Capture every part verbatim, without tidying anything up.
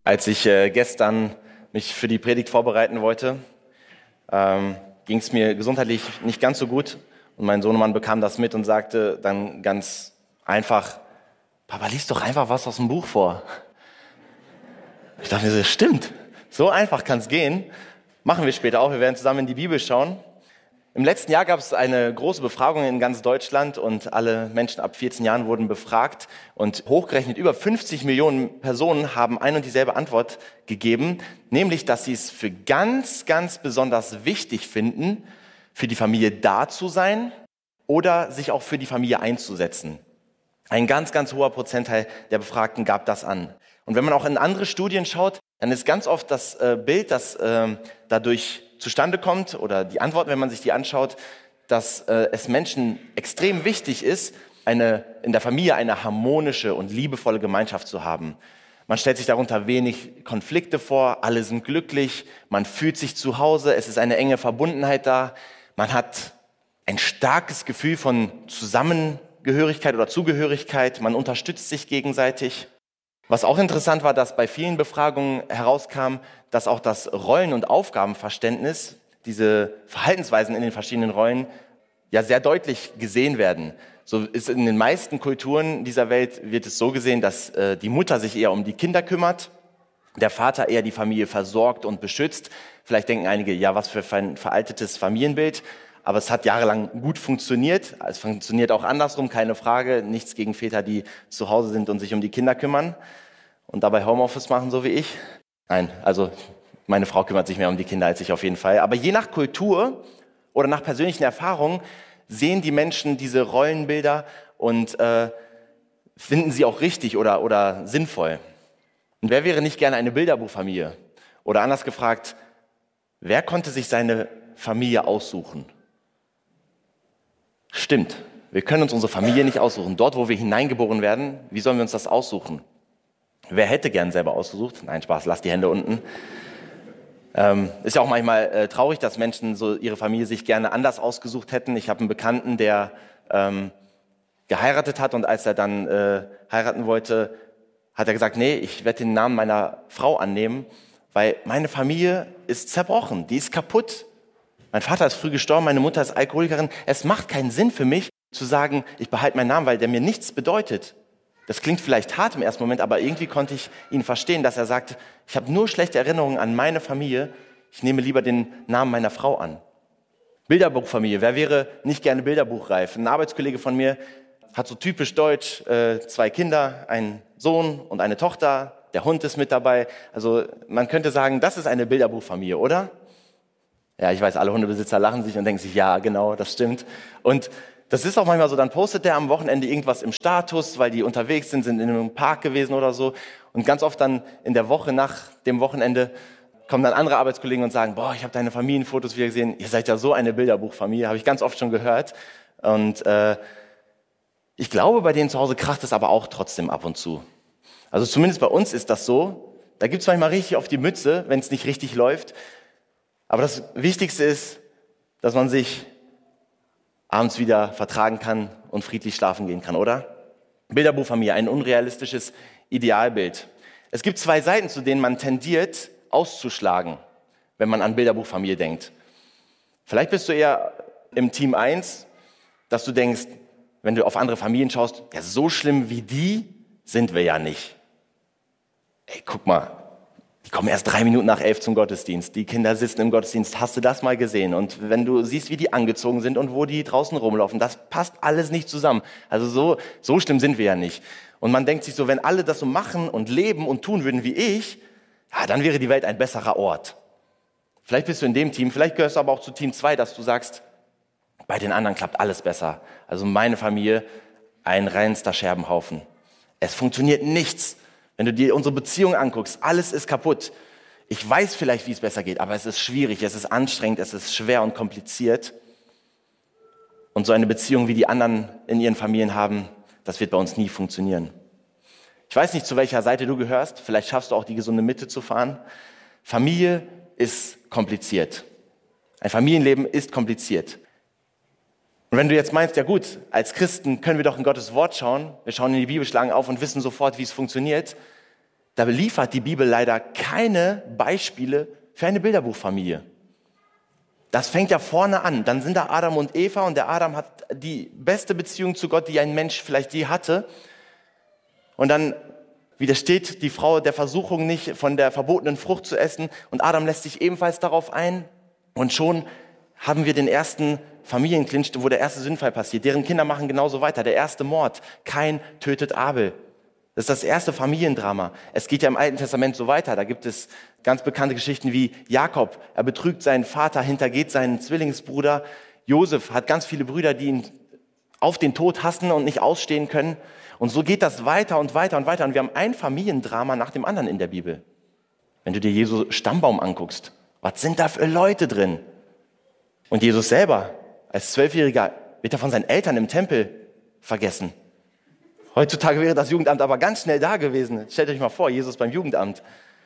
Als ich äh, gestern mich für die Predigt vorbereiten wollte, ähm, ging es mir gesundheitlich nicht ganz so gut. Und mein Sohnemann bekam das mit und sagte dann ganz einfach, Papa, lies doch einfach was aus dem Buch vor. Ich dachte mir so, stimmt, so einfach kann es gehen. Machen wir später auch, wir werden zusammen in die Bibel schauen. Im letzten Jahr gab es eine große Befragung in ganz Deutschland und alle Menschen ab vierzehn Jahren wurden befragt und hochgerechnet über fünfzig Millionen Personen haben ein und dieselbe Antwort gegeben, nämlich, dass sie es für ganz, ganz besonders wichtig finden, für die Familie da zu sein oder sich auch für die Familie einzusetzen. Ein ganz, ganz hoher Prozentteil der Befragten gab das an. Und wenn man auch in andere Studien schaut, dann ist ganz oft das äh, Bild, das äh, dadurch zustande kommt, oder die Antwort, wenn man sich die anschaut, dass äh, es Menschen extrem wichtig ist, eine, in der Familie eine harmonische und liebevolle Gemeinschaft zu haben. Man stellt sich darunter wenig Konflikte vor, alle sind glücklich, man fühlt sich zu Hause, es ist eine enge Verbundenheit da, man hat ein starkes Gefühl von Zusammengehörigkeit oder Zugehörigkeit, man unterstützt sich gegenseitig. Was auch interessant war, dass bei vielen Befragungen herauskam, dass auch das Rollen- und Aufgabenverständnis, diese Verhaltensweisen in den verschiedenen Rollen, ja sehr deutlich gesehen werden. So ist in den meisten Kulturen dieser Welt wird es so gesehen, dass äh, die Mutter sich eher um die Kinder kümmert, der Vater eher die Familie versorgt und beschützt. Vielleicht denken einige, ja, was für ein veraltetes Familienbild. Aber es hat jahrelang gut funktioniert. Es funktioniert auch andersrum, keine Frage. Nichts gegen Väter, die zu Hause sind und sich um die Kinder kümmern und dabei Homeoffice machen, so wie ich. Nein, also meine Frau kümmert sich mehr um die Kinder als ich auf jeden Fall. Aber je nach Kultur oder nach persönlichen Erfahrungen sehen die Menschen diese Rollenbilder und äh, finden sie auch richtig oder, oder sinnvoll. Und wer wäre nicht gerne eine Bilderbuchfamilie? Oder anders gefragt, wer konnte sich seine Familie aussuchen? Stimmt, wir können uns unsere Familie nicht aussuchen. Dort, wo wir hineingeboren werden, wie sollen wir uns das aussuchen? Wer hätte gern selber ausgesucht? Nein, Spaß, lasst die Hände unten. Ähm, ist ja auch manchmal äh, traurig, dass Menschen so ihre Familie sich gerne anders ausgesucht hätten. Ich habe einen Bekannten, der ähm, geheiratet hat und als er dann äh, heiraten wollte, hat er gesagt, nee, ich werde den Namen meiner Frau annehmen, weil meine Familie ist zerbrochen, die ist kaputt. Mein Vater ist früh gestorben, meine Mutter ist Alkoholikerin. Es macht keinen Sinn für mich zu sagen, ich behalte meinen Namen, weil der mir nichts bedeutet. Das klingt vielleicht hart im ersten Moment, aber irgendwie konnte ich ihn verstehen, dass er sagt, ich habe nur schlechte Erinnerungen an meine Familie, ich nehme lieber den Namen meiner Frau an. Bilderbuchfamilie, wer wäre nicht gerne bilderbuchreif? Ein Arbeitskollege von mir hat so typisch deutsch äh, zwei Kinder, einen Sohn und eine Tochter, der Hund ist mit dabei. Also man könnte sagen, das ist eine Bilderbuchfamilie, oder? Ja, ich weiß, alle Hundebesitzer lachen sich und denken sich, ja, genau, das stimmt. Und das ist auch manchmal so, dann postet der am Wochenende irgendwas im Status, weil die unterwegs sind, sind in einem Park gewesen oder so. Und ganz oft dann in der Woche nach dem Wochenende kommen dann andere Arbeitskollegen und sagen, boah, ich habe deine Familienfotos wieder gesehen, ihr seid ja so eine Bilderbuchfamilie, habe ich ganz oft schon gehört. Und äh, ich glaube, bei denen zu Hause kracht es aber auch trotzdem ab und zu. Also zumindest bei uns ist das so. Da gibt es manchmal richtig auf die Mütze, wenn es nicht richtig läuft. Aber das Wichtigste ist, dass man sich abends wieder vertragen kann und friedlich schlafen gehen kann, oder? Bilderbuchfamilie, ein unrealistisches Idealbild. Es gibt zwei Seiten, zu denen man tendiert, auszuschlagen, wenn man an Bilderbuchfamilie denkt. Vielleicht bist du eher im Team eins, dass du denkst, wenn du auf andere Familien schaust, ja, so schlimm wie die sind wir ja nicht. Ey, guck mal, die kommen erst drei Minuten nach elf zum Gottesdienst. Die Kinder sitzen im Gottesdienst. Hast du das mal gesehen? Und wenn du siehst, wie die angezogen sind und wo die draußen rumlaufen, das passt alles nicht zusammen. Also so, so schlimm sind wir ja nicht. Und man denkt sich so, wenn alle das so machen und leben und tun würden wie ich, ja, dann wäre die Welt ein besserer Ort. Vielleicht bist du in dem Team, vielleicht gehörst du aber auch zu Team zwei, dass du sagst, bei den anderen klappt alles besser. Also meine Familie, ein reinster Scherbenhaufen. Es funktioniert nichts. Wenn du dir unsere Beziehung anguckst, alles ist kaputt. Ich weiß vielleicht, wie es besser geht, aber es ist schwierig, es ist anstrengend, es ist schwer und kompliziert. Und so eine Beziehung, wie die anderen in ihren Familien haben, das wird bei uns nie funktionieren. Ich weiß nicht, zu welcher Seite du gehörst. Vielleicht schaffst du auch die gesunde Mitte zu fahren. Familie ist kompliziert. Ein Familienleben ist kompliziert. Und wenn du jetzt meinst, ja gut, als Christen können wir doch in Gottes Wort schauen, wir schauen in die Bibel, schlagen auf und wissen sofort, wie es funktioniert, da liefert die Bibel leider keine Beispiele für eine Bilderbuchfamilie. Das fängt ja vorne an. Dann sind da Adam und Eva und der Adam hat die beste Beziehung zu Gott, die ein Mensch vielleicht je hatte. Und dann widersteht die Frau der Versuchung nicht, von der verbotenen Frucht zu essen. Und Adam lässt sich ebenfalls darauf ein. Und schon haben wir den ersten Familienclinch, wo der erste Sündfall passiert. Deren Kinder machen genauso weiter. Der erste Mord. Kain tötet Abel. Das ist das erste Familiendrama. Es geht ja im Alten Testament so weiter. Da gibt es ganz bekannte Geschichten wie Jakob. Er betrügt seinen Vater, hintergeht seinen Zwillingsbruder. Josef hat ganz viele Brüder, die ihn auf den Tod hassen und nicht ausstehen können. Und so geht das weiter und weiter und weiter. Und wir haben ein Familiendrama nach dem anderen in der Bibel. Wenn du dir Jesu Stammbaum anguckst, was sind da für Leute drin? Und Jesus selber, als Zwölfjähriger, wird er von seinen Eltern im Tempel vergessen. Heutzutage wäre das Jugendamt aber ganz schnell da gewesen. Stellt euch mal vor, Jesus beim Jugendamt.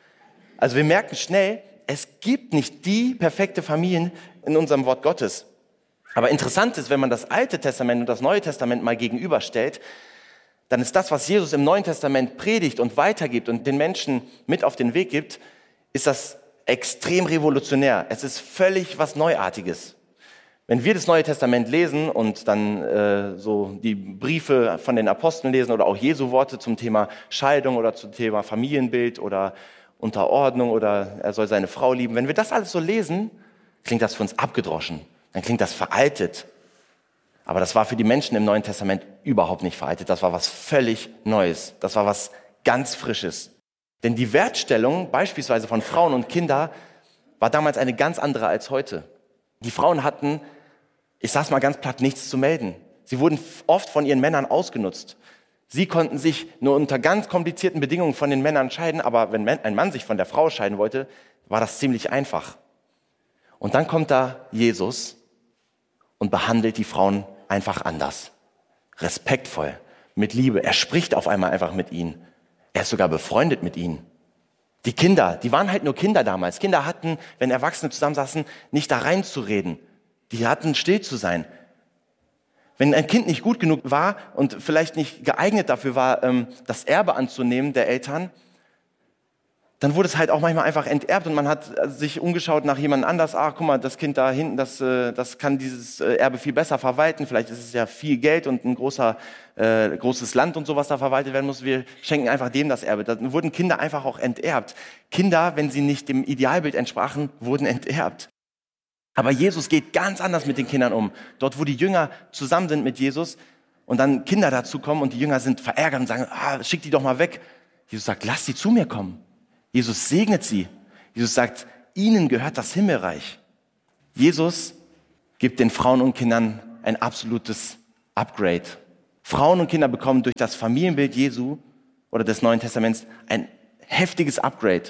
Also wir merken schnell, es gibt nicht die perfekte Familie in unserem Wort Gottes. Aber interessant ist, wenn man das Alte Testament und das Neue Testament mal gegenüberstellt, dann ist das, was Jesus im Neuen Testament predigt und weitergibt und den Menschen mit auf den Weg gibt, ist das extrem revolutionär. Es ist völlig was Neuartiges. Wenn wir das Neue Testament lesen und dann äh, so die Briefe von den Aposteln lesen oder auch Jesu Worte zum Thema Scheidung oder zum Thema Familienbild oder Unterordnung oder er soll seine Frau lieben, wenn wir das alles so lesen, klingt das für uns abgedroschen, dann klingt das veraltet. Aber das war für die Menschen im Neuen Testament überhaupt nicht veraltet. Das war was völlig Neues. Das war was ganz Frisches. Denn die Wertstellung beispielsweise von Frauen und Kindern war damals eine ganz andere als heute. Die Frauen hatten, ich sag's mal ganz platt, nichts zu melden. Sie wurden oft von ihren Männern ausgenutzt. Sie konnten sich nur unter ganz komplizierten Bedingungen von den Männern scheiden, aber wenn ein Mann sich von der Frau scheiden wollte, war das ziemlich einfach. Und dann kommt da Jesus und behandelt die Frauen einfach anders. Respektvoll, mit Liebe. Er spricht auf einmal einfach mit ihnen. Er ist sogar befreundet mit ihnen. Die Kinder, die waren halt nur Kinder damals. Kinder hatten, wenn Erwachsene zusammensaßen, nicht da reinzureden. Die hatten still zu sein. Wenn ein Kind nicht gut genug war und vielleicht nicht geeignet dafür war, das Erbe anzunehmen der Eltern, dann wurde es halt auch manchmal einfach enterbt und man hat sich umgeschaut nach jemand anders. Ah, guck mal, das Kind da hinten, das, das kann dieses Erbe viel besser verwalten. Vielleicht ist es ja viel Geld und ein großer, äh, großes Land und sowas da verwaltet werden muss. Wir schenken einfach dem das Erbe. Dann wurden Kinder einfach auch enterbt. Kinder, wenn sie nicht dem Idealbild entsprachen, wurden enterbt. Aber Jesus geht ganz anders mit den Kindern um. Dort, wo die Jünger zusammen sind mit Jesus und dann Kinder dazu kommen und die Jünger sind verärgert und sagen, ah, schick die doch mal weg. Jesus sagt, lass sie zu mir kommen. Jesus segnet sie. Jesus sagt, ihnen gehört das Himmelreich. Jesus gibt den Frauen und Kindern ein absolutes Upgrade. Frauen und Kinder bekommen durch das Familienbild Jesu oder des Neuen Testaments ein heftiges Upgrade.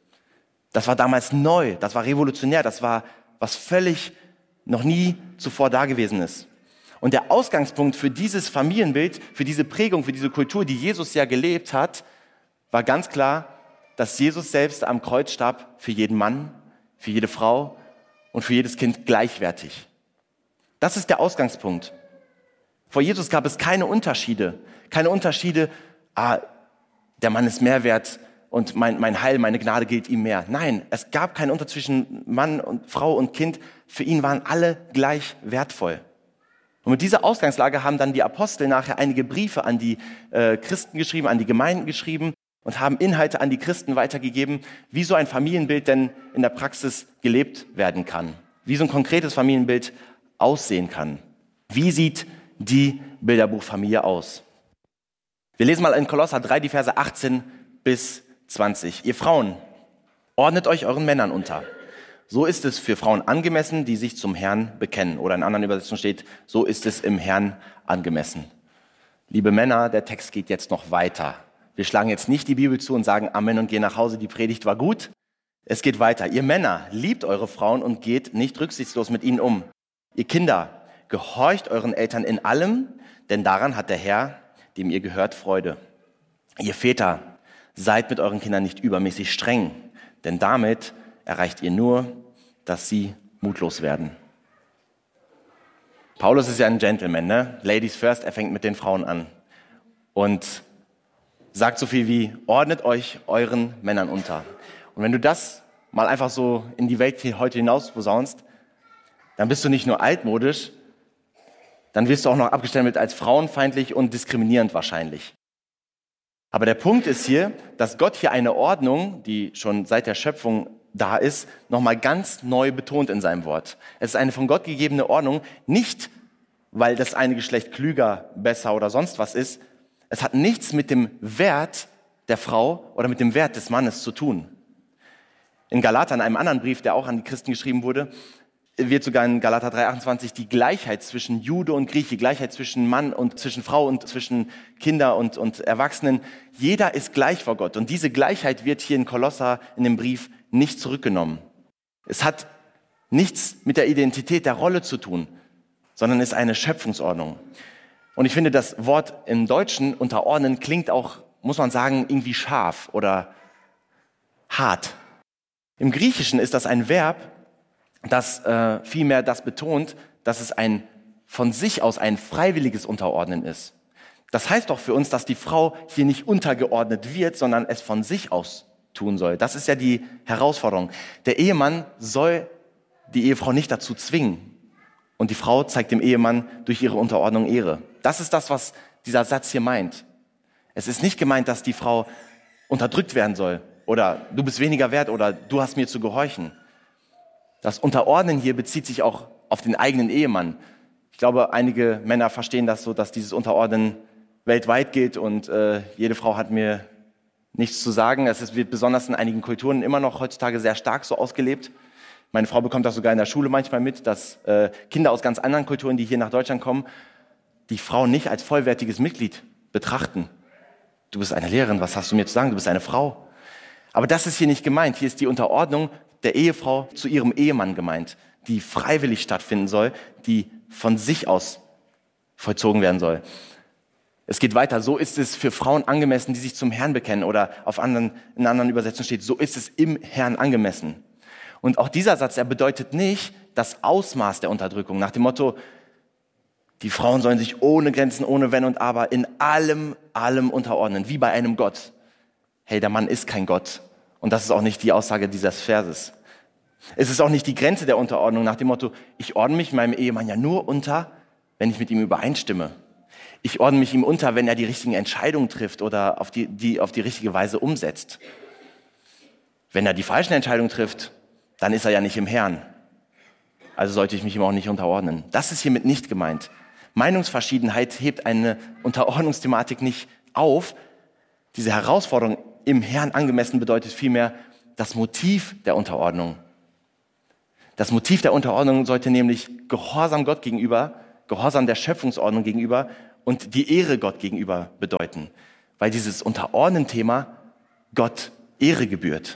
Das war damals neu, das war revolutionär, das war was völlig noch nie zuvor Dagewesenes. Und der Ausgangspunkt für dieses Familienbild, für diese Prägung, für diese Kultur, die Jesus ja gelebt hat, war ganz klar, dass Jesus selbst am Kreuz starb für jeden Mann, für jede Frau und für jedes Kind gleichwertig. Das ist der Ausgangspunkt. Vor Jesus gab es keine Unterschiede. Keine Unterschiede, ah, der Mann ist mehr wert und mein, mein Heil, meine Gnade gilt ihm mehr. Nein, es gab keinen Unterschied zwischen Mann und Frau und Kind. Für ihn waren alle gleich wertvoll. Und mit dieser Ausgangslage haben dann die Apostel nachher einige Briefe an die äh, Christen geschrieben, an die Gemeinden geschrieben, und haben Inhalte an die Christen weitergegeben, wie so ein Familienbild denn in der Praxis gelebt werden kann. Wie so ein konkretes Familienbild aussehen kann. Wie sieht die Bilderbuchfamilie aus? Wir lesen mal in Kolosser drei, die Verse achtzehn bis zwanzig. Ihr Frauen, ordnet euch euren Männern unter. So ist es für Frauen angemessen, die sich zum Herrn bekennen. Oder in anderen Übersetzungen steht, so ist es im Herrn angemessen. Liebe Männer, der Text geht jetzt noch weiter. Wir schlagen jetzt nicht die Bibel zu und sagen Amen und gehen nach Hause, die Predigt war gut. Es geht weiter. Ihr Männer, liebt eure Frauen und geht nicht rücksichtslos mit ihnen um. Ihr Kinder, gehorcht euren Eltern in allem, denn daran hat der Herr, dem ihr gehört, Freude. Ihr Väter, seid mit euren Kindern nicht übermäßig streng, denn damit erreicht ihr nur, dass sie mutlos werden. Paulus ist ja ein Gentleman, ne? Ladies first, er fängt mit den Frauen an. Und sagt so viel wie, ordnet euch euren Männern unter. Und wenn du das mal einfach so in die Welt heute hinaus posaunst, dann bist du nicht nur altmodisch, dann wirst du auch noch abgestempelt als frauenfeindlich und diskriminierend wahrscheinlich. Aber der Punkt ist hier, dass Gott hier eine Ordnung, die schon seit der Schöpfung da ist, nochmal ganz neu betont in seinem Wort. Es ist eine von Gott gegebene Ordnung, nicht weil das eine Geschlecht klüger, besser oder sonst was ist. Es hat nichts mit dem Wert der Frau oder mit dem Wert des Mannes zu tun. In Galater, in einem anderen Brief, der auch an die Christen geschrieben wurde, wird sogar in Galater drei achtundzwanzig die Gleichheit zwischen Jude und Grieche, Gleichheit zwischen Mann und zwischen Frau und zwischen Kinder und, und Erwachsenen. Jeder ist gleich vor Gott. Und diese Gleichheit wird hier in Kolosser in dem Brief nicht zurückgenommen. Es hat nichts mit der Identität der Rolle zu tun, sondern ist eine Schöpfungsordnung. Und ich finde, das Wort im Deutschen unterordnen klingt auch, muss man sagen, irgendwie scharf oder hart. Im Griechischen ist das ein Verb, das äh, vielmehr das betont, dass es ein von sich aus ein freiwilliges Unterordnen ist. Das heißt doch für uns, dass die Frau hier nicht untergeordnet wird, sondern es von sich aus tun soll. Das ist ja die Herausforderung. Der Ehemann soll die Ehefrau nicht dazu zwingen. Und die Frau zeigt dem Ehemann durch ihre Unterordnung Ehre. Das ist das, was dieser Satz hier meint. Es ist nicht gemeint, dass die Frau unterdrückt werden soll oder du bist weniger wert oder du hast mir zu gehorchen. Das Unterordnen hier bezieht sich auch auf den eigenen Ehemann. Ich glaube, einige Männer verstehen das so, dass dieses Unterordnen weltweit gilt und äh, jede Frau hat mir nichts zu sagen. Es wird besonders in einigen Kulturen immer noch heutzutage sehr stark so ausgelebt. Meine Frau bekommt das sogar in der Schule manchmal mit, dass äh, Kinder aus ganz anderen Kulturen, die hier nach Deutschland kommen, die Frau nicht als vollwertiges Mitglied betrachten. Du bist eine Lehrerin, was hast du mir zu sagen? Du bist eine Frau. Aber das ist hier nicht gemeint. Hier ist die Unterordnung der Ehefrau zu ihrem Ehemann gemeint, die freiwillig stattfinden soll, die von sich aus vollzogen werden soll. Es geht weiter. So ist es für Frauen angemessen, die sich zum Herrn bekennen. Oder auf anderen, in anderen Übersetzungen steht, so ist es im Herrn angemessen. Und auch dieser Satz, er bedeutet nicht das Ausmaß der Unterdrückung. Nach dem Motto, die Frauen sollen sich ohne Grenzen, ohne Wenn und Aber in allem, allem unterordnen, wie bei einem Gott. Hey, der Mann ist kein Gott. Und das ist auch nicht die Aussage dieses Verses. Es ist auch nicht die Grenze der Unterordnung nach dem Motto, ich ordne mich meinem Ehemann ja nur unter, wenn ich mit ihm übereinstimme. Ich ordne mich ihm unter, wenn er die richtigen Entscheidungen trifft oder auf die, die auf die richtige Weise umsetzt. Wenn er die falschen Entscheidungen trifft, dann ist er ja nicht im Herrn. Also sollte ich mich ihm auch nicht unterordnen. Das ist hiermit nicht gemeint. Meinungsverschiedenheit hebt eine Unterordnungsthematik nicht auf. Diese Herausforderung im Herrn angemessen bedeutet vielmehr das Motiv der Unterordnung. Das Motiv der Unterordnung sollte nämlich Gehorsam Gott gegenüber, Gehorsam der Schöpfungsordnung gegenüber und die Ehre Gott gegenüber bedeuten. Weil dieses Unterordnen-Thema Gott Ehre gebührt.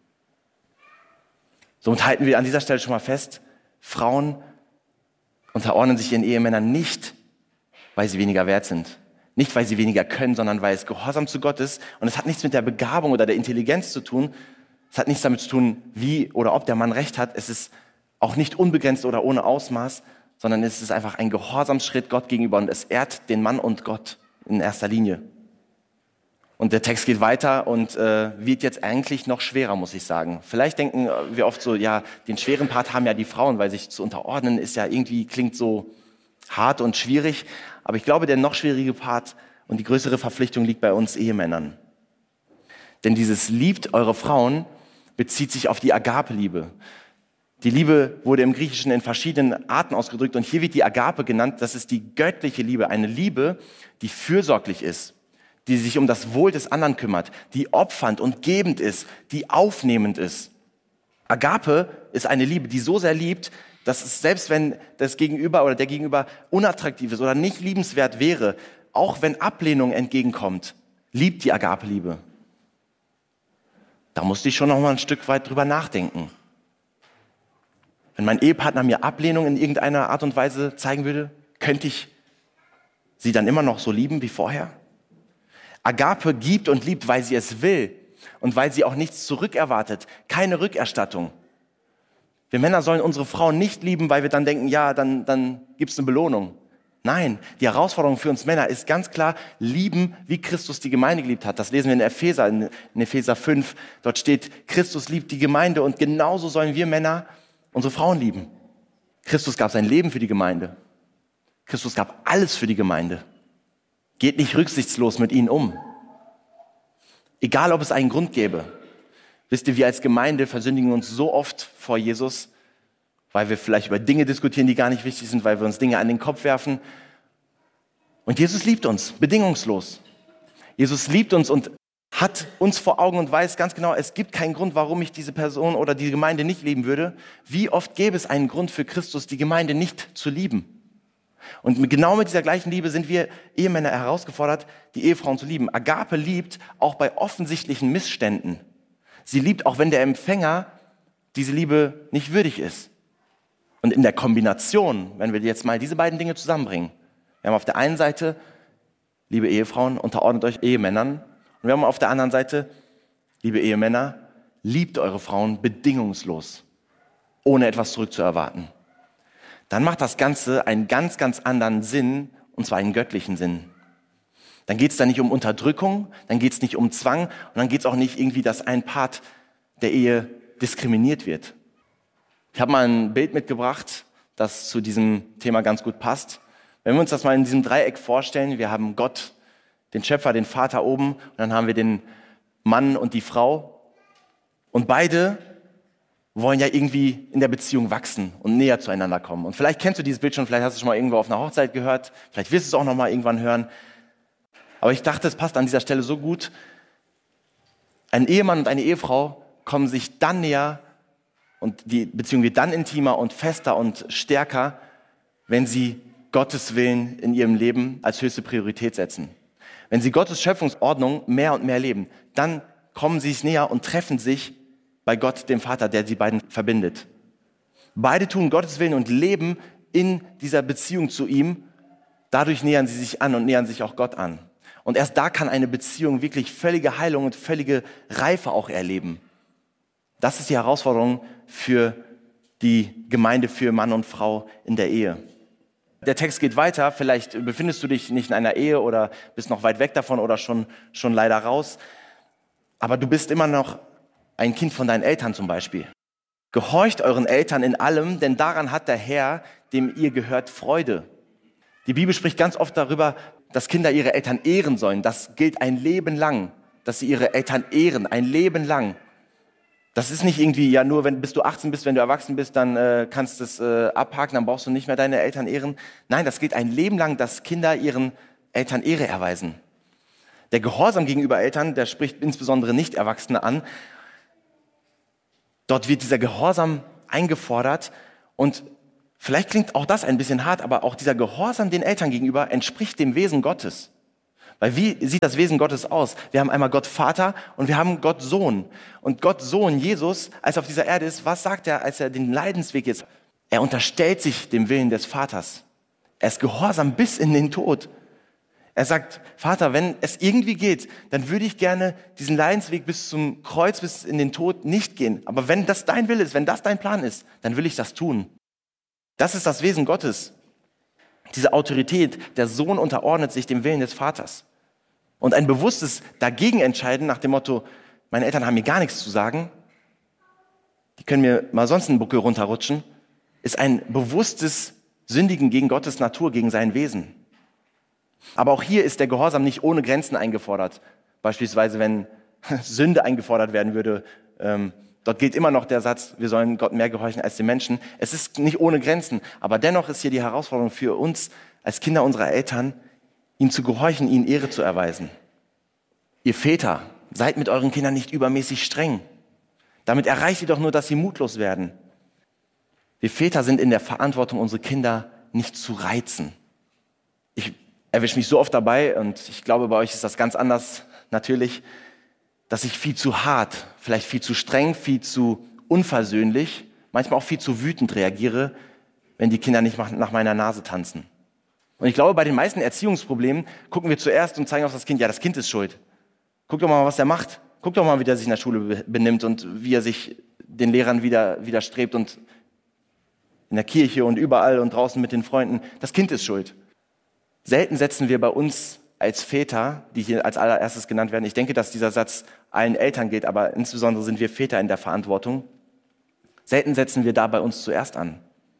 Somit halten wir an dieser Stelle schon mal fest, Frauen unterordnen sich ihren Ehemännern nicht, weil sie weniger wert sind. Nicht, weil sie weniger können, sondern weil es Gehorsam zu Gott ist. Und es hat nichts mit der Begabung oder der Intelligenz zu tun. Es hat nichts damit zu tun, wie oder ob der Mann recht hat. Es ist auch nicht unbegrenzt oder ohne Ausmaß, sondern es ist einfach ein Gehorsamsschritt Gott gegenüber und es ehrt den Mann und Gott in erster Linie. Und der Text geht weiter und äh, wird jetzt eigentlich noch schwerer, muss ich sagen. Vielleicht denken wir oft so, ja, den schweren Part haben ja die Frauen, weil sich zu unterordnen ist ja irgendwie, klingt so hart und schwierig. Aber ich glaube, der noch schwierige Part und die größere Verpflichtung liegt bei uns Ehemännern. Denn dieses liebt eure Frauen bezieht sich auf die Agape-Liebe. Die Liebe wurde im Griechischen in verschiedenen Arten ausgedrückt und hier wird die Agape genannt. Das ist die göttliche Liebe, eine Liebe, die fürsorglich ist, die sich um das Wohl des anderen kümmert, die opfernd und gebend ist, die aufnehmend ist. Agape ist eine Liebe, die so sehr liebt, dass es selbst wenn das Gegenüber oder der Gegenüber unattraktiv ist oder nicht liebenswert wäre, auch wenn Ablehnung entgegenkommt, liebt die Agape-Liebe. Da musste ich schon noch mal ein Stück weit drüber nachdenken. Wenn mein Ehepartner mir Ablehnung in irgendeiner Art und Weise zeigen würde, könnte ich sie dann immer noch so lieben wie vorher? Agape gibt und liebt, weil sie es will und weil sie auch nichts zurückerwartet, keine Rückerstattung. Wir Männer sollen unsere Frauen nicht lieben, weil wir dann denken, ja, dann, dann gibt es eine Belohnung. Nein, die Herausforderung für uns Männer ist ganz klar, lieben, wie Christus die Gemeinde geliebt hat. Das lesen wir in Epheser, in Epheser fünf. Dort steht, Christus liebt die Gemeinde und genauso sollen wir Männer unsere Frauen lieben. Christus gab sein Leben für die Gemeinde. Christus gab alles für die Gemeinde. Geht nicht rücksichtslos mit ihnen um. Egal, ob es einen Grund gäbe. Wisst ihr, wir als Gemeinde versündigen uns so oft vor Jesus, weil wir vielleicht über Dinge diskutieren, die gar nicht wichtig sind, weil wir uns Dinge an den Kopf werfen. Und Jesus liebt uns, bedingungslos. Jesus liebt uns und hat uns vor Augen und weiß ganz genau, es gibt keinen Grund, warum ich diese Person oder die Gemeinde nicht lieben würde. Wie oft gäbe es einen Grund für Christus, die Gemeinde nicht zu lieben? Und genau mit dieser gleichen Liebe sind wir Ehemänner herausgefordert, die Ehefrauen zu lieben. Agape liebt auch bei offensichtlichen Missständen. Sie liebt auch, wenn der Empfänger diese Liebe nicht würdig ist. Und in der Kombination, wenn wir jetzt mal diese beiden Dinge zusammenbringen, wir haben auf der einen Seite, liebe Ehefrauen, unterordnet euch Ehemännern. Und wir haben auf der anderen Seite, liebe Ehemänner, liebt eure Frauen bedingungslos, ohne etwas zurückzuerwarten. Dann macht das Ganze einen ganz, ganz anderen Sinn, und zwar einen göttlichen Sinn. Dann geht es da nicht um Unterdrückung, dann geht es nicht um Zwang und dann geht es auch nicht irgendwie, dass ein Part der Ehe diskriminiert wird. Ich habe mal ein Bild mitgebracht, das zu diesem Thema ganz gut passt. Wenn wir uns das mal in diesem Dreieck vorstellen, wir haben Gott, den Schöpfer, den Vater oben und dann haben wir den Mann und die Frau. Und beide wollen ja irgendwie in der Beziehung wachsen und näher zueinander kommen. Und vielleicht kennst du dieses Bild schon, vielleicht hast du es schon mal irgendwo auf einer Hochzeit gehört, vielleicht wirst du es auch noch mal irgendwann hören. Aber ich dachte, es passt an dieser Stelle so gut. Ein Ehemann und eine Ehefrau kommen sich dann näher und die Beziehung wird dann intimer und fester und stärker, wenn sie Gottes Willen in ihrem Leben als höchste Priorität setzen. Wenn sie Gottes Schöpfungsordnung mehr und mehr leben, dann kommen sie sich näher und treffen sich bei Gott, dem Vater, der die beiden verbindet. Beide tun Gottes Willen und leben in dieser Beziehung zu ihm. Dadurch nähern sie sich an und nähern sich auch Gott an. Und erst da kann eine Beziehung wirklich völlige Heilung und völlige Reife auch erleben. Das ist die Herausforderung für die Gemeinde, für Mann und Frau in der Ehe. Der Text geht weiter, vielleicht befindest du dich nicht in einer Ehe oder bist noch weit weg davon oder schon, schon leider raus. Aber du bist immer noch ein Kind von deinen Eltern zum Beispiel. Gehorcht euren Eltern in allem, denn daran hat der Herr, dem ihr gehört, Freude. Die Bibel spricht ganz oft darüber, dass Kinder ihre Eltern ehren sollen. Das gilt ein Leben lang, dass sie ihre Eltern ehren, ein Leben lang. Das ist nicht irgendwie, ja nur, wenn bis du achtzehn bist, wenn du erwachsen bist, dann äh, kannst du es äh, abhaken, dann brauchst du nicht mehr deine Eltern ehren. Nein, das gilt ein Leben lang, dass Kinder ihren Eltern Ehre erweisen. Der Gehorsam gegenüber Eltern, der spricht insbesondere Nicht-Erwachsene an. Dort wird dieser Gehorsam eingefordert und vielleicht klingt auch das ein bisschen hart, aber auch dieser Gehorsam den Eltern gegenüber entspricht dem Wesen Gottes. Weil wie sieht das Wesen Gottes aus? Wir haben einmal Gott Vater und wir haben Gott Sohn. Und Gott Sohn, Jesus, als er auf dieser Erde ist, was sagt er, als er den Leidensweg jetzt? Er unterstellt sich dem Willen des Vaters. Er ist gehorsam bis in den Tod. Er sagt, Vater, wenn es irgendwie geht, dann würde ich gerne diesen Leidensweg bis zum Kreuz, bis in den Tod nicht gehen. Aber wenn das dein Wille ist, wenn das dein Plan ist, dann will ich das tun. Das ist das Wesen Gottes. Diese Autorität, der Sohn unterordnet sich dem Willen des Vaters. Und ein bewusstes Dagegenentscheiden nach dem Motto, meine Eltern haben mir gar nichts zu sagen, die können mir mal sonst einen Buckel runterrutschen, ist ein bewusstes Sündigen gegen Gottes Natur, gegen sein Wesen. Aber auch hier ist der Gehorsam nicht ohne Grenzen eingefordert. Beispielsweise, wenn Sünde eingefordert werden würde, ähm, dort gilt immer noch der Satz, wir sollen Gott mehr gehorchen als den Menschen. Es ist nicht ohne Grenzen, aber dennoch ist hier die Herausforderung für uns als Kinder unserer Eltern, ihnen zu gehorchen, ihnen Ehre zu erweisen. Ihr Väter, seid mit euren Kindern nicht übermäßig streng. Damit erreicht ihr doch nur, dass sie mutlos werden. Wir Väter sind in der Verantwortung, unsere Kinder nicht zu reizen. Ich erwische mich so oft dabei, und ich glaube, bei euch ist das ganz anders natürlich, dass ich viel zu hart, vielleicht viel zu streng, viel zu unversöhnlich, manchmal auch viel zu wütend reagiere, wenn die Kinder nicht nach meiner Nase tanzen. Und ich glaube, bei den meisten Erziehungsproblemen gucken wir zuerst und zeigen auf das Kind, ja, das Kind ist schuld. Guck doch mal, was er macht. Guck doch mal, wie der sich in der Schule benimmt und wie er sich den Lehrern wieder, widerstrebt und in der Kirche und überall und draußen mit den Freunden. Das Kind ist schuld. Selten setzen wir bei uns als Väter, die hier als allererstes genannt werden, ich denke, dass dieser Satz allen Eltern gilt, aber insbesondere sind wir Väter in der Verantwortung, selten setzen wir da bei uns zuerst an.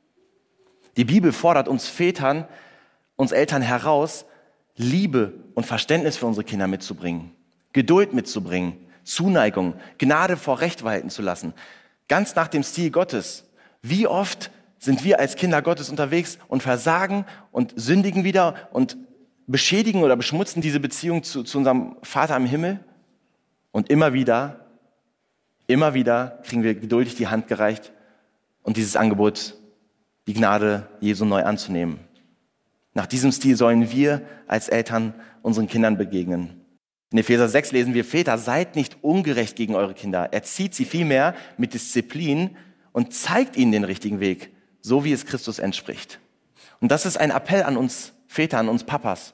Die Bibel fordert uns Vätern, uns Eltern heraus, Liebe und Verständnis für unsere Kinder mitzubringen, Geduld mitzubringen, Zuneigung, Gnade vor Recht walten zu lassen, ganz nach dem Stil Gottes. Wie oft sind wir als Kinder Gottes unterwegs und versagen und sündigen wieder und beschädigen oder beschmutzen diese Beziehung zu, zu unserem Vater im Himmel? Und immer wieder, immer wieder kriegen wir geduldig die Hand gereicht und dieses Angebot, die Gnade Jesu neu anzunehmen. Nach diesem Stil sollen wir als Eltern unseren Kindern begegnen. In Epheser sechs lesen wir, Väter, seid nicht ungerecht gegen eure Kinder. Erzieht sie vielmehr mit Disziplin und zeigt ihnen den richtigen Weg, so wie es Christus entspricht. Und das ist ein Appell an uns Väter, an uns Papas.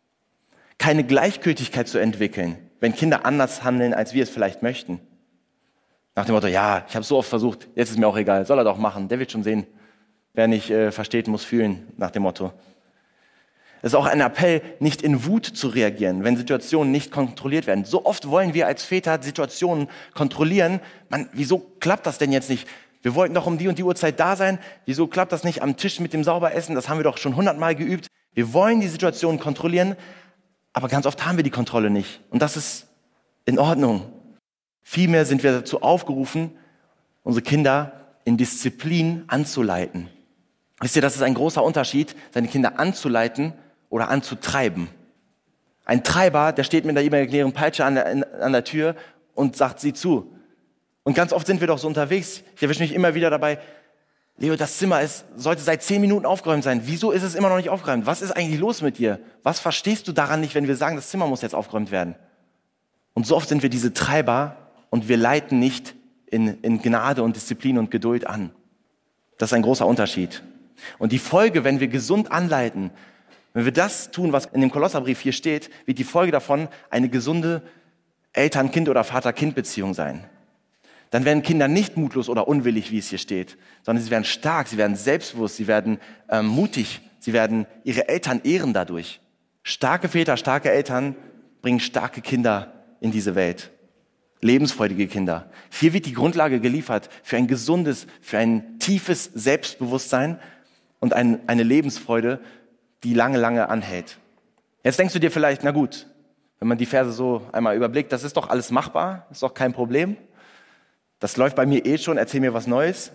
Keine Gleichgültigkeit zu entwickeln, wenn Kinder anders handeln, als wir es vielleicht möchten. Nach dem Motto, ja, ich habe es so oft versucht, jetzt ist mir auch egal, soll er doch machen, der wird schon sehen. Wer nicht äh, versteht, muss fühlen, nach dem Motto. Es ist auch ein Appell, nicht in Wut zu reagieren, wenn Situationen nicht kontrolliert werden. So oft wollen wir als Väter Situationen kontrollieren. Man, wieso klappt das denn jetzt nicht? Wir wollten doch um die und die Uhrzeit da sein. Wieso klappt das nicht am Tisch mit dem Sauberessen? Das haben wir doch schon hundertmal geübt. Wir wollen die Situation kontrollieren, aber ganz oft haben wir die Kontrolle nicht. Und das ist in Ordnung. Vielmehr sind wir dazu aufgerufen, unsere Kinder in Disziplin anzuleiten. Wisst ihr, das ist ein großer Unterschied, seine Kinder anzuleiten oder anzutreiben. Ein Treiber, der steht mit einer imaginären Peitsche an der, an der Tür und sagt, sieh zu. Und ganz oft sind wir doch so unterwegs. Ich erwische mich immer wieder dabei, Leo, das Zimmer ist, sollte seit zehn Minuten aufgeräumt sein. Wieso ist es immer noch nicht aufgeräumt? Was ist eigentlich los mit dir? Was verstehst du daran nicht, wenn wir sagen, das Zimmer muss jetzt aufgeräumt werden? Und so oft sind wir diese Treiber und wir leiten nicht in, in Gnade und Disziplin und Geduld an. Das ist ein großer Unterschied. Und die Folge, wenn wir gesund anleiten, wenn wir das tun, was in dem Kolosserbrief hier steht, wird die Folge davon eine gesunde Eltern-Kind- oder Vater-Kind-Beziehung sein. Dann werden Kinder nicht mutlos oder unwillig, wie es hier steht, sondern sie werden stark, sie werden selbstbewusst, sie werden ähm, mutig, sie werden ihre Eltern ehren dadurch. Starke Väter, starke Eltern bringen starke Kinder in diese Welt. Lebensfreudige Kinder. Hier wird die Grundlage geliefert für ein gesundes, für ein tiefes Selbstbewusstsein und ein, eine Lebensfreude, die lange, lange anhält. Jetzt denkst du dir vielleicht, na gut, wenn man die Verse so einmal überblickt, das ist doch alles machbar, ist doch kein Problem. Das läuft bei mir eh schon, erzähl mir was Neues.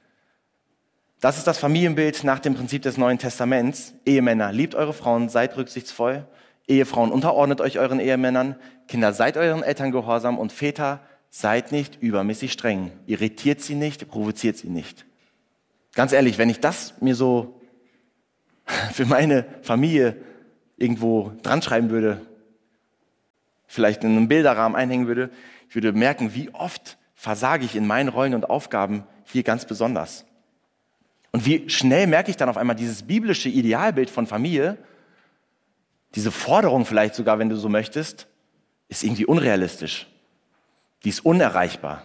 Das ist das Familienbild nach dem Prinzip des Neuen Testaments. Ehemänner, liebt eure Frauen, seid rücksichtsvoll. Ehefrauen, unterordnet euch euren Ehemännern. Kinder, seid euren Eltern gehorsam. Und Väter, seid nicht übermäßig streng. Irritiert sie nicht, provoziert sie nicht. Ganz ehrlich, wenn ich das mir so für meine Familie irgendwo dran schreiben würde, vielleicht in einem Bilderrahmen einhängen würde, ich würde merken, wie oft versage ich in meinen Rollen und Aufgaben hier ganz besonders. Und wie schnell merke ich dann auf einmal dieses biblische Idealbild von Familie, diese Forderung vielleicht sogar, wenn du so möchtest, ist irgendwie unrealistisch. Die ist unerreichbar.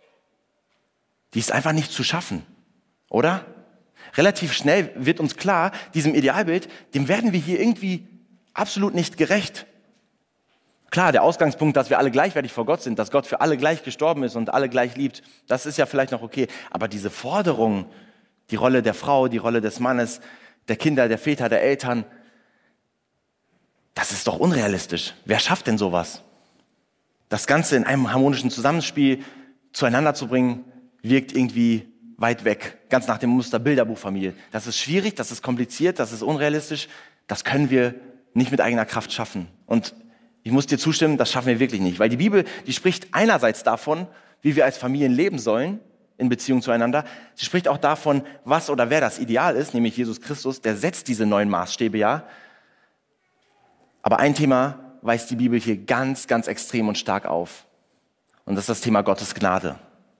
Die ist einfach nicht zu schaffen, oder? Relativ schnell wird uns klar, diesem Idealbild, dem werden wir hier irgendwie absolut nicht gerecht. Klar, der Ausgangspunkt, dass wir alle gleichwertig vor Gott sind, dass Gott für alle gleich gestorben ist und alle gleich liebt, das ist ja vielleicht noch okay. Aber diese Forderung, die Rolle der Frau, die Rolle des Mannes, der Kinder, der Väter, der Eltern, das ist doch unrealistisch. Wer schafft denn sowas? Das Ganze in einem harmonischen Zusammenspiel zueinander zu bringen, wirkt irgendwie weit weg. Ganz nach dem Muster Bilderbuchfamilie. Das ist schwierig, das ist kompliziert, das ist unrealistisch. Das können wir nicht mit eigener Kraft schaffen. Und ich muss dir zustimmen, das schaffen wir wirklich nicht. Weil die Bibel, die spricht einerseits davon, wie wir als Familien leben sollen, in Beziehung zueinander. Sie spricht auch davon, was oder wer das Ideal ist, nämlich Jesus Christus, der setzt diese neuen Maßstäbe ja. Aber ein Thema weist die Bibel hier ganz, ganz extrem und stark auf. Und das ist das Thema Gottes Gnade.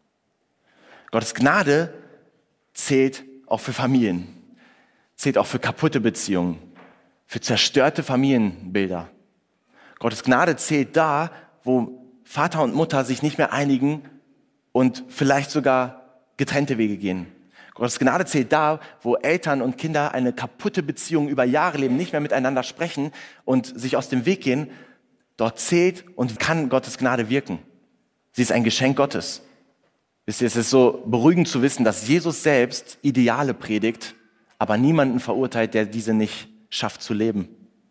Gottes Gnade zählt auch für Familien, zählt auch für kaputte Beziehungen, für zerstörte Familienbilder. Gottes Gnade zählt da, wo Vater und Mutter sich nicht mehr einigen und vielleicht sogar getrennte Wege gehen. Gottes Gnade zählt da, wo Eltern und Kinder eine kaputte Beziehung über Jahre leben, nicht mehr miteinander sprechen und sich aus dem Weg gehen. Dort zählt und kann Gottes Gnade wirken. Sie ist ein Geschenk Gottes. Wisst ihr, es ist so beruhigend zu wissen, dass Jesus selbst Ideale predigt, aber niemanden verurteilt, der diese nicht schafft zu leben.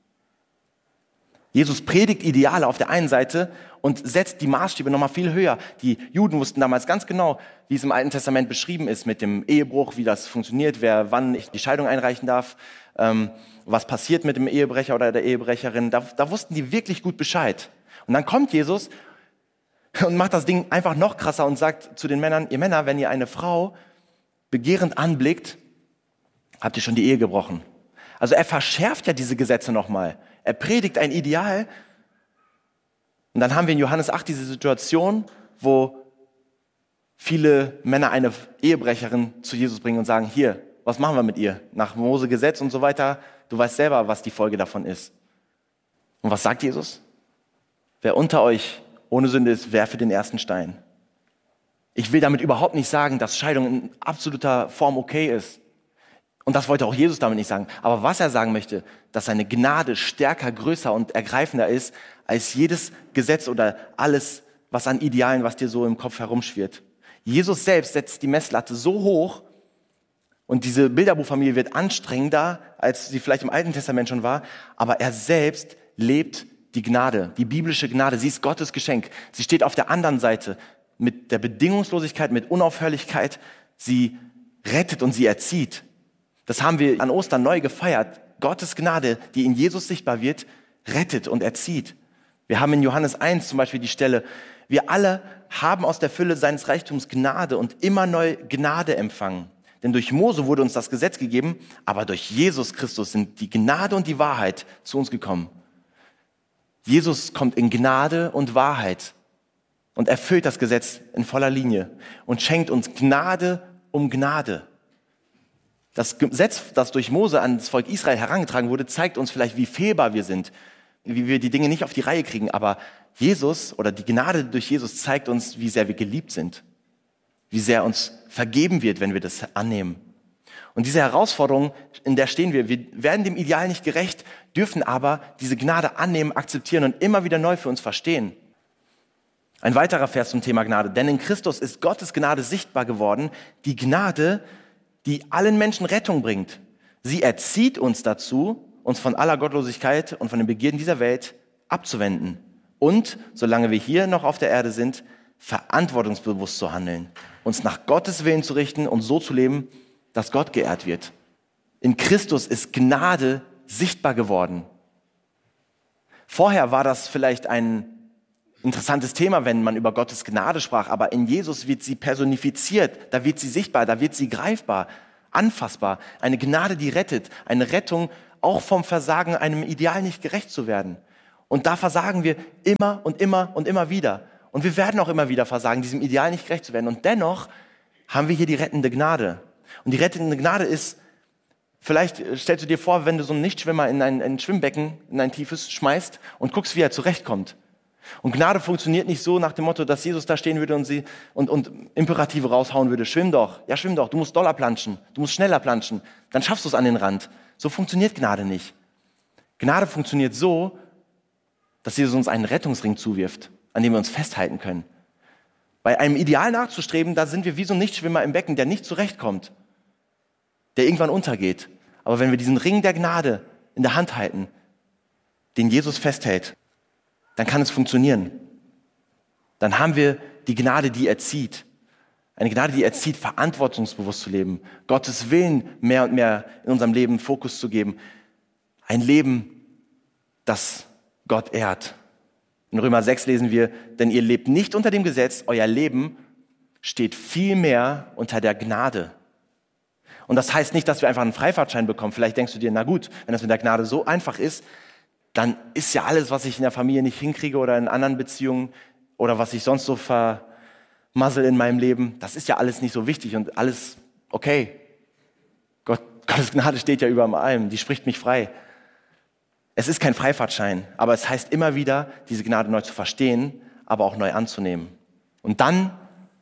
Jesus predigt Ideale auf der einen Seite und setzt die Maßstäbe nochmal viel höher. Die Juden wussten damals ganz genau, wie es im Alten Testament beschrieben ist mit dem Ehebruch, wie das funktioniert, wer wann die Scheidung einreichen darf, ähm, was passiert mit dem Ehebrecher oder der Ehebrecherin. Da, da wussten die wirklich gut Bescheid. Und dann kommt Jesus und macht das Ding einfach noch krasser und sagt zu den Männern, ihr Männer, wenn ihr eine Frau begehrend anblickt, habt ihr schon die Ehe gebrochen. Also er verschärft ja diese Gesetze nochmal. Er predigt ein Ideal. Und dann haben wir in Johannes acht diese Situation, wo viele Männer eine Ehebrecherin zu Jesus bringen und sagen, hier, was machen wir mit ihr? Nach Mose Gesetz und so weiter. Du weißt selber, was die Folge davon ist. Und was sagt Jesus? Wer unter euch ohne Sünde ist, werfe den ersten Stein. Ich will damit überhaupt nicht sagen, dass Scheidung in absoluter Form okay ist. Und das wollte auch Jesus damit nicht sagen. Aber was er sagen möchte, dass seine Gnade stärker, größer und ergreifender ist als jedes Gesetz oder alles, was an Idealen, was dir so im Kopf herumschwirrt. Jesus selbst setzt die Messlatte so hoch und diese Bilderbuchfamilie wird anstrengender, als sie vielleicht im Alten Testament schon war. Aber er selbst lebt die Gnade, die biblische Gnade. Sie ist Gottes Geschenk. Sie steht auf der anderen Seite mit der Bedingungslosigkeit, mit Unaufhörlichkeit. Sie rettet und sie erzieht. Das haben wir an Ostern neu gefeiert. Gottes Gnade, die in Jesus sichtbar wird, rettet und erzieht. Wir haben in Johannes eins zum Beispiel die Stelle, wir alle haben aus der Fülle seines Reichtums Gnade und immer neu Gnade empfangen. Denn durch Mose wurde uns das Gesetz gegeben, aber durch Jesus Christus sind die Gnade und die Wahrheit zu uns gekommen. Jesus kommt in Gnade und Wahrheit und erfüllt das Gesetz in voller Linie und schenkt uns Gnade um Gnade. Das Gesetz, das durch Mose an das Volk Israel herangetragen wurde, zeigt uns vielleicht, wie fehlbar wir sind, wie wir die Dinge nicht auf die Reihe kriegen. Aber Jesus oder die Gnade durch Jesus zeigt uns, wie sehr wir geliebt sind, wie sehr uns vergeben wird, wenn wir das annehmen. Und diese Herausforderung, in der stehen wir, wir werden dem Ideal nicht gerecht, dürfen aber diese Gnade annehmen, akzeptieren und immer wieder neu für uns verstehen. Ein weiterer Vers zum Thema Gnade. Denn in Christus ist Gottes Gnade sichtbar geworden, die Gnade, die allen Menschen Rettung bringt. Sie erzieht uns dazu, uns von aller Gottlosigkeit und von den Begierden dieser Welt abzuwenden. Und, solange wir hier noch auf der Erde sind, verantwortungsbewusst zu handeln, uns nach Gottes Willen zu richten und so zu leben, dass Gott geehrt wird. In Christus ist Gnade sichtbar geworden. Vorher war das vielleicht ein interessantes Thema, wenn man über Gottes Gnade sprach, aber in Jesus wird sie personifiziert, da wird sie sichtbar, da wird sie greifbar, anfassbar. Eine Gnade, die rettet, eine Rettung auch vom Versagen, einem Ideal nicht gerecht zu werden. Und da versagen wir immer und immer und immer wieder. Und wir werden auch immer wieder versagen, diesem Ideal nicht gerecht zu werden. Und dennoch haben wir hier die rettende Gnade. Und die rettende Gnade ist, vielleicht stellst du dir vor, wenn du so einen Nichtschwimmer in ein, ein Schwimmbecken, in ein tiefes, schmeißt und guckst, wie er zurechtkommt. Und Gnade funktioniert nicht so nach dem Motto, dass Jesus da stehen würde und sie und, und Imperative raushauen würde. Schwimm doch, ja schwimm doch, du musst doller planschen, du musst schneller planschen, dann schaffst du es an den Rand. So funktioniert Gnade nicht. Gnade funktioniert so, dass Jesus uns einen Rettungsring zuwirft, an dem wir uns festhalten können. Bei einem Ideal nachzustreben, da sind wir wie so ein Nichtschwimmer im Becken, der nicht zurechtkommt, der irgendwann untergeht. Aber wenn wir diesen Ring der Gnade in der Hand halten, den Jesus festhält, dann kann es funktionieren. Dann haben wir die Gnade, die erzieht. Eine Gnade, die erzieht, verantwortungsbewusst zu leben, Gottes Willen mehr und mehr in unserem Leben Fokus zu geben. Ein Leben, das Gott ehrt. In Römer sechs lesen wir, denn ihr lebt nicht unter dem Gesetz, euer Leben steht vielmehr unter der Gnade. Und das heißt nicht, dass wir einfach einen Freifahrtschein bekommen. Vielleicht denkst du dir, na gut, wenn das mit der Gnade so einfach ist, dann ist ja alles, was ich in der Familie nicht hinkriege oder in anderen Beziehungen oder was ich sonst so vermassel in meinem Leben, das ist ja alles nicht so wichtig und alles okay. Gott, Gottes Gnade steht ja über allem, die spricht mich frei. Es ist kein Freifahrtschein, aber es heißt immer wieder, diese Gnade neu zu verstehen, aber auch neu anzunehmen. Und dann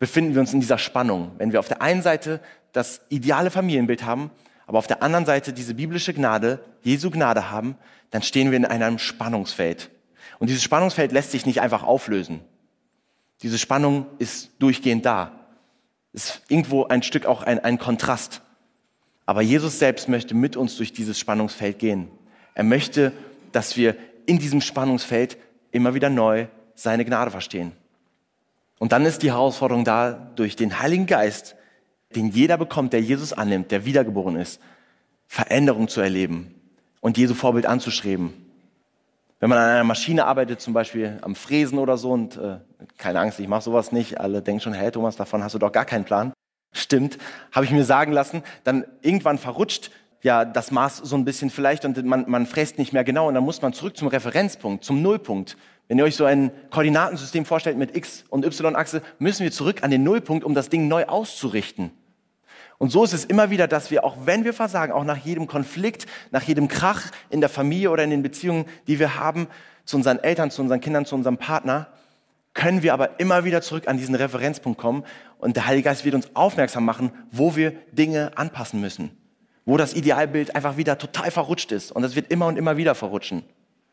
befinden wir uns in dieser Spannung. Wenn wir auf der einen Seite das ideale Familienbild haben, aber auf der anderen Seite diese biblische Gnade, Jesu Gnade haben, dann stehen wir in einem Spannungsfeld. Und dieses Spannungsfeld lässt sich nicht einfach auflösen. Diese Spannung ist durchgehend da. Ist irgendwo ein Stück auch ein, ein Kontrast. Aber Jesus selbst möchte mit uns durch dieses Spannungsfeld gehen. Er möchte, dass wir in diesem Spannungsfeld immer wieder neu seine Gnade verstehen. Und dann ist die Herausforderung da, durch den Heiligen Geist, den jeder bekommt, der Jesus annimmt, der wiedergeboren ist, Veränderung zu erleben und Jesu Vorbild anzustreben. Wenn man an einer Maschine arbeitet, zum Beispiel am Fräsen oder so, und äh, keine Angst, ich mache sowas nicht, alle denken schon, hey Thomas, davon hast du doch gar keinen Plan. Stimmt, habe ich mir sagen lassen, dann irgendwann verrutscht ja das Maß so ein bisschen vielleicht und man, man fräst nicht mehr genau und dann muss man zurück zum Referenzpunkt, zum Nullpunkt. Wenn ihr euch so ein Koordinatensystem vorstellt mit X- und Y-Achse, müssen wir zurück an den Nullpunkt, um das Ding neu auszurichten. Und so ist es immer wieder, dass wir, auch wenn wir versagen, auch nach jedem Konflikt, nach jedem Krach in der Familie oder in den Beziehungen, die wir haben, zu unseren Eltern, zu unseren Kindern, zu unserem Partner, können wir aber immer wieder zurück an diesen Referenzpunkt kommen und der Heilige Geist wird uns aufmerksam machen, wo wir Dinge anpassen müssen, wo das Idealbild einfach wieder total verrutscht ist und das wird immer und immer wieder verrutschen.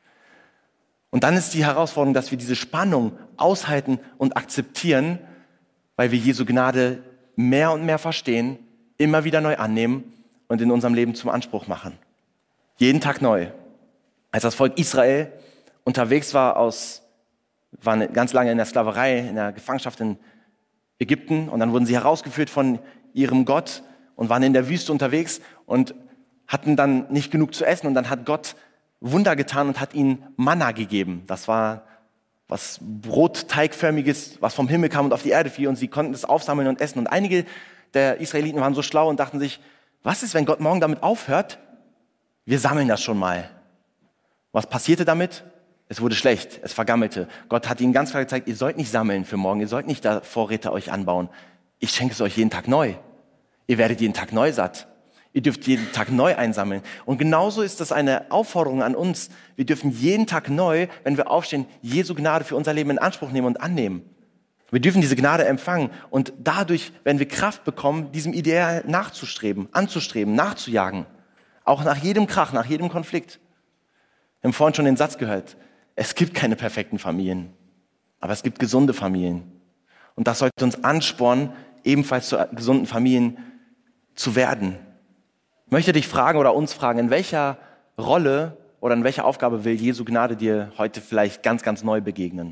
Und dann ist die Herausforderung, dass wir diese Spannung aushalten und akzeptieren, weil wir Jesu Gnade mehr und mehr verstehen, immer wieder neu annehmen und in unserem Leben zum Anspruch machen. Jeden Tag neu. Als das Volk Israel unterwegs war, aus, waren ganz lange in der Sklaverei, in der Gefangenschaft in Ägypten und dann wurden sie herausgeführt von ihrem Gott und waren in der Wüste unterwegs und hatten dann nicht genug zu essen und dann hat Gott Wunder getan und hat ihnen Manna gegeben. Das war was Brotteigförmiges, was vom Himmel kam und auf die Erde fiel und sie konnten es aufsammeln und essen. Und einige der Israeliten waren so schlau und dachten sich, was ist, wenn Gott morgen damit aufhört? Wir sammeln das schon mal. Was passierte damit? Es wurde schlecht, es vergammelte. Gott hat ihnen ganz klar gezeigt, ihr sollt nicht sammeln für morgen, ihr sollt nicht da Vorräte euch anbauen. Ich schenke es euch jeden Tag neu. Ihr werdet jeden Tag neu satt. Ihr dürft jeden Tag neu einsammeln. Und genauso ist das eine Aufforderung an uns. Wir dürfen jeden Tag neu, wenn wir aufstehen, Jesu Gnade für unser Leben in Anspruch nehmen und annehmen. Wir dürfen diese Gnade empfangen und dadurch werden wir Kraft bekommen, diesem Ideal nachzustreben, anzustreben, nachzujagen. Auch nach jedem Krach, nach jedem Konflikt. Wir haben vorhin schon den Satz gehört, es gibt keine perfekten Familien, aber es gibt gesunde Familien. Und das sollte uns anspornen, ebenfalls zu gesunden Familien zu werden. Ich möchte dich fragen oder uns fragen, in welcher Rolle oder in welcher Aufgabe will Jesu Gnade dir heute vielleicht ganz, ganz neu begegnen?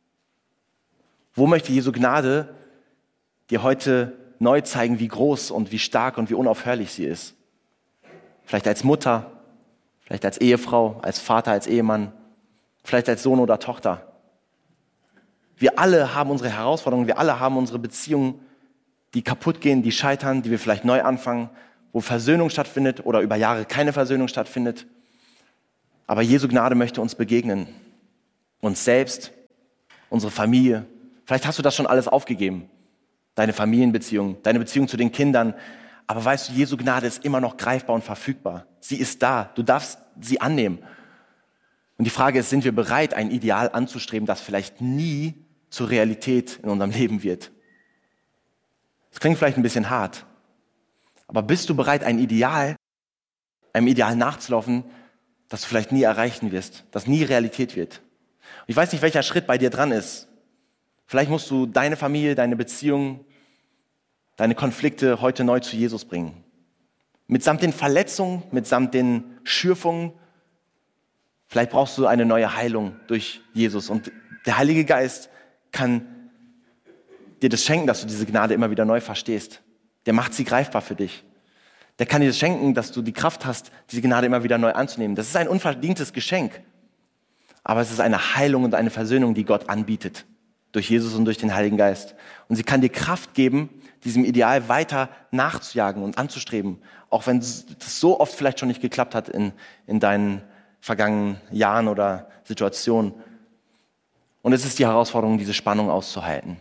Wo möchte Jesu Gnade dir heute neu zeigen, wie groß und wie stark und wie unaufhörlich sie ist? Vielleicht als Mutter, vielleicht als Ehefrau, als Vater, als Ehemann, vielleicht als Sohn oder Tochter. Wir alle haben unsere Herausforderungen, wir alle haben unsere Beziehungen, die kaputt gehen, die scheitern, die wir vielleicht neu anfangen, wo Versöhnung stattfindet oder über Jahre keine Versöhnung stattfindet. Aber Jesu Gnade möchte uns begegnen. Uns selbst, unsere Familie. Vielleicht hast du das schon alles aufgegeben. Deine Familienbeziehung, deine Beziehung zu den Kindern. Aber weißt du, Jesu Gnade ist immer noch greifbar und verfügbar. Sie ist da. Du darfst sie annehmen. Und die Frage ist, sind wir bereit, ein Ideal anzustreben, das vielleicht nie zur Realität in unserem Leben wird? Das klingt vielleicht ein bisschen hart. Aber bist du bereit, ein Ideal, einem Ideal nachzulaufen, das du vielleicht nie erreichen wirst, das nie Realität wird? Und ich weiß nicht, welcher Schritt bei dir dran ist. Vielleicht musst du deine Familie, deine Beziehungen, deine Konflikte heute neu zu Jesus bringen. Mitsamt den Verletzungen, mitsamt den Schürfungen. Vielleicht brauchst du eine neue Heilung durch Jesus. Und der Heilige Geist kann dir das schenken, dass du diese Gnade immer wieder neu verstehst. Der macht sie greifbar für dich. Der kann dir das schenken, dass du die Kraft hast, diese Gnade immer wieder neu anzunehmen. Das ist ein unverdientes Geschenk. Aber es ist eine Heilung und eine Versöhnung, die Gott anbietet. Durch Jesus und durch den Heiligen Geist. Und sie kann dir Kraft geben, diesem Ideal weiter nachzujagen und anzustreben. Auch wenn das so oft vielleicht schon nicht geklappt hat in, in deinen vergangenen Jahren oder Situationen. Und es ist die Herausforderung, diese Spannung auszuhalten.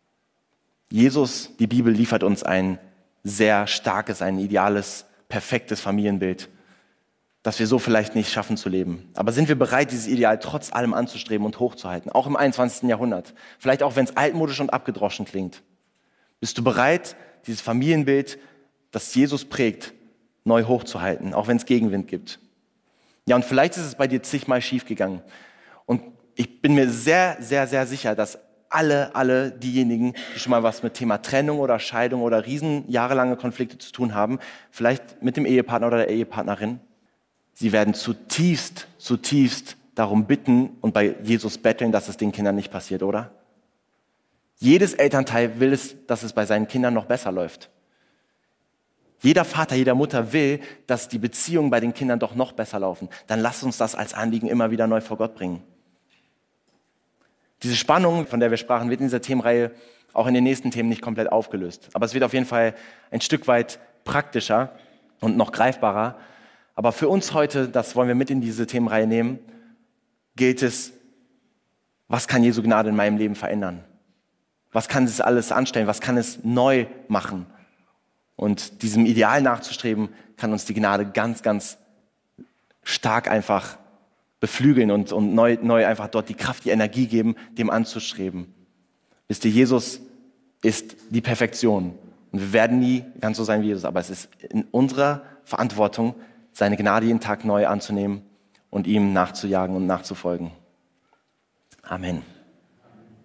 Jesus, die Bibel, liefert uns ein sehr starkes, ein ideales, perfektes Familienbild, das wir so vielleicht nicht schaffen zu leben. Aber sind wir bereit, dieses Ideal trotz allem anzustreben und hochzuhalten, auch im einundzwanzigsten Jahrhundert? Vielleicht auch, wenn es altmodisch und abgedroschen klingt. Bist du bereit, dieses Familienbild, das Jesus prägt, neu hochzuhalten, auch wenn es Gegenwind gibt? Ja, und vielleicht ist es bei dir zigmal schiefgegangen. Und ich bin mir sehr, sehr, sehr sicher, dass alle, alle diejenigen, die schon mal was mit Thema Trennung oder Scheidung oder riesen jahrelange Konflikte zu tun haben, vielleicht mit dem Ehepartner oder der Ehepartnerin, sie werden zutiefst, zutiefst darum bitten und bei Jesus betteln, dass es den Kindern nicht passiert, oder? Jedes Elternteil will es, dass es bei seinen Kindern noch besser läuft. Jeder Vater, jeder Mutter will, dass die Beziehungen bei den Kindern doch noch besser laufen. Dann lasst uns das als Anliegen immer wieder neu vor Gott bringen. Diese Spannung, von der wir sprachen, wird in dieser Themenreihe auch in den nächsten Themen nicht komplett aufgelöst. Aber es wird auf jeden Fall ein Stück weit praktischer und noch greifbarer. Aber für uns heute, das wollen wir mit in diese Themenreihe nehmen, gilt es, was kann Jesu Gnade in meinem Leben verändern? Was kann es alles anstellen? Was kann es neu machen? Und diesem Ideal nachzustreben, kann uns die Gnade ganz, ganz stark einfach beflügeln und, und neu, neu einfach dort die Kraft, die Energie geben, dem anzustreben. Wisst ihr, Jesus ist die Perfektion. Und wir werden nie ganz so sein wie Jesus, aber es ist in unserer Verantwortung, seine Gnade jeden Tag neu anzunehmen und ihm nachzujagen und nachzufolgen. Amen.